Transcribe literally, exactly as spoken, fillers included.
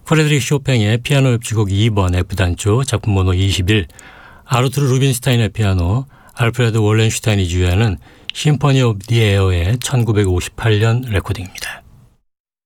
프레드릭 쇼팽의 피아노 협주곡 이 번 F단조 작품 번호 이십일, 아르투르 루빈스타인의 피아노, 알프레드 월렌슈타인이 주연하는 심포니 오브 디 에어의 천구백오십팔 년 레코딩입니다.